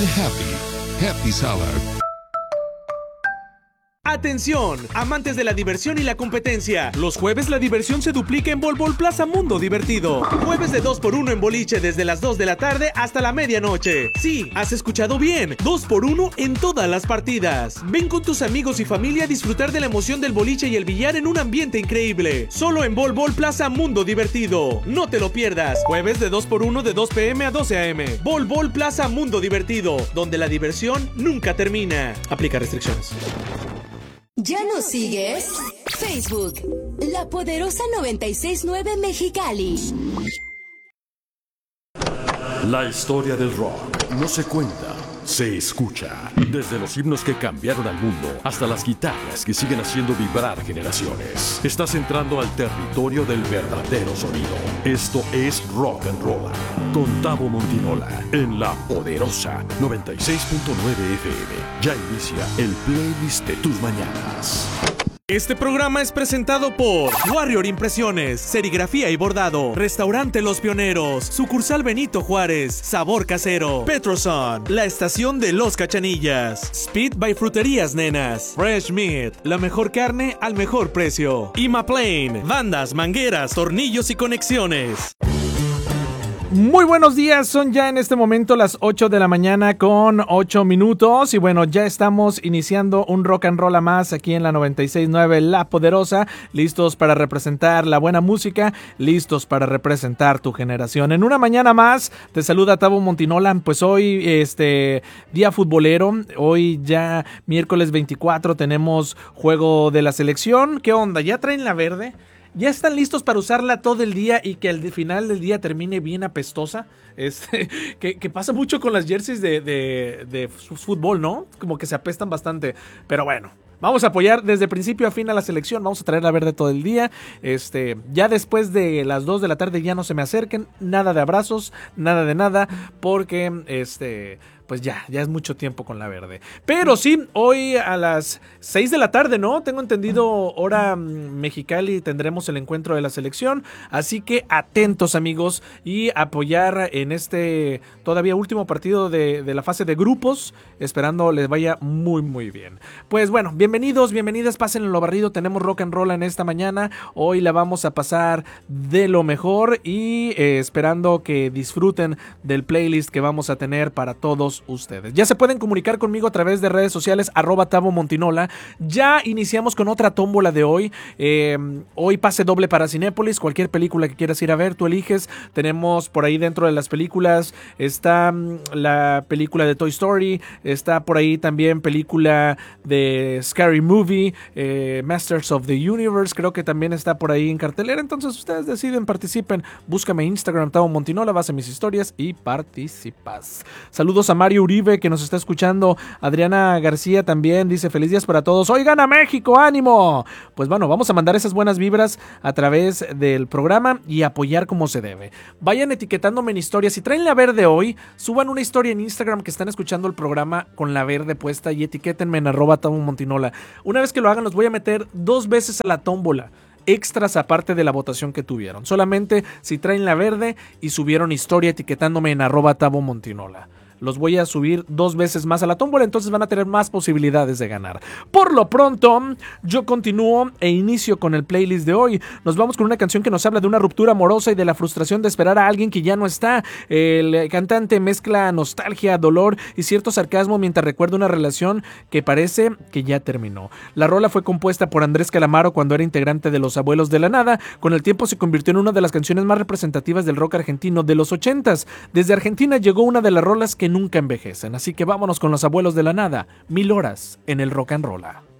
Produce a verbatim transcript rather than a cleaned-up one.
Ponte happy. Happy Salad. ¡Atención! Amantes de la diversión y la competencia. Los jueves la diversión se duplica en Bol Bol Plaza Mundo Divertido. Jueves de dos por uno en boliche desde las dos de la tarde hasta la medianoche. Sí, has escuchado bien. dos por uno en todas las partidas. Ven con tus amigos y familia a disfrutar de la emoción del boliche y el billar en un ambiente increíble. Solo en Bol Bol Plaza Mundo Divertido. No te lo pierdas. Jueves de dos por uno de dos pe eme a doce a eme. Bol Bol Plaza Mundo Divertido, donde la diversión nunca termina. Aplica restricciones. ¿Ya nos sigues? Facebook, La Poderosa noventa y seis punto nueve Mexicali. La historia del rock no se cuenta, se escucha. Desde los himnos que cambiaron al mundo hasta las guitarras que siguen haciendo vibrar generaciones. Estás entrando al territorio del verdadero sonido. Esto es Rock and Roll con Tavo Montinola en La Poderosa noventa y seis punto nueve efe eme. Ya inicia el playlist de tus mañanas. Este programa es presentado por Warrior Impresiones, Serigrafía y Bordado, Restaurante Los Pioneros, Sucursal Benito Juárez, Sabor Casero, Petroson, La Estación de los Cachanillas, Speed by Fruterías Nenas, Fresh Meat, la mejor carne al mejor precio, Imaplane, bandas, mangueras, tornillos y conexiones. Muy buenos días, son ya en este momento las ocho de la mañana con ocho minutos y bueno, ya estamos iniciando un rock and roll a más aquí en la noventa y seis punto nueve La Poderosa, listos para representar la buena música, listos para representar tu generación. En una mañana más, te saluda Tavo Montinola, pues hoy este día futbolero, hoy ya miércoles veinticuatro tenemos juego de la selección. ¿Qué onda? ¿Ya traen la verde? ¿Ya están listos para usarla todo el día y que al final del día termine bien apestosa? Este, que, que pasa mucho con las jerseys de, de, de fútbol, ¿no? Como que se apestan bastante. Pero bueno, vamos a apoyar desde principio a fin a la selección. Vamos a traer la verde todo el día. Este, ya después de las dos de la tarde ya no se me acerquen. Nada de abrazos, nada de nada. Porque este... pues ya, ya es mucho tiempo con la verde. Pero sí, hoy a las seis de la tarde, ¿no? Tengo entendido, hora Mexicali, tendremos el encuentro de la selección. Así que atentos, amigos, y apoyar en este todavía último partido de, de la fase de grupos, esperando les vaya muy, muy bien. Pues bueno, bienvenidos, bienvenidas, pasen en lo barrido. Tenemos rock and roll en esta mañana. Hoy la vamos a pasar de lo mejor y eh, esperando que disfruten del playlist que vamos a tener para todos ustedes. Ya se pueden comunicar conmigo a través de redes sociales, arroba Tavo Montinola. Ya iniciamos con otra tómbola de hoy. Eh, hoy pase doble para Cinépolis. Cualquier película que quieras ir a ver, tú eliges. Tenemos por ahí dentro de las películas, está la película de Toy Story, está por ahí también película de Scary Movie, eh, Masters of the Universe, creo que también está por ahí en cartelera. Entonces ustedes deciden, participen. Búscame Instagram, Tavo Montinola, vas a mis historias y participas. Saludos a Mario Uribe, que nos está escuchando. Adriana García también dice: feliz días para todos. ¡Oigan a México! ¡Ánimo! Pues bueno, vamos a mandar esas buenas vibras a través del programa y apoyar como se debe. Vayan etiquetándome en historias. Si traen la verde hoy, suban una historia en Instagram que están escuchando el programa con la verde puesta y etiquétenme en arroba Tavo Montinola. Una vez que lo hagan, los voy a meter dos veces a la tómbola. Extras aparte de la votación que tuvieron. Solamente si traen la verde y subieron historia etiquetándome en arroba Tavo Montinola. Los voy a subir dos veces más a la tómbola, entonces van a tener más posibilidades de ganar. Por lo pronto, yo continúo e inicio con el playlist de hoy. Nos vamos con una canción que nos habla de una ruptura amorosa y de la frustración de esperar a alguien que ya no está. El cantante mezcla nostalgia, dolor y cierto sarcasmo mientras recuerda una relación que parece que ya terminó. La rola fue compuesta por Andrés Calamaro cuando era integrante de Los Abuelos de la Nada. Con el tiempo se convirtió en una de las canciones más representativas del rock argentino de los ochentas. Desde Argentina llegó una de las rolas que nunca envejecen, así que vámonos con Los Abuelos de la Nada, Mil Horas en el Rock and Rolla.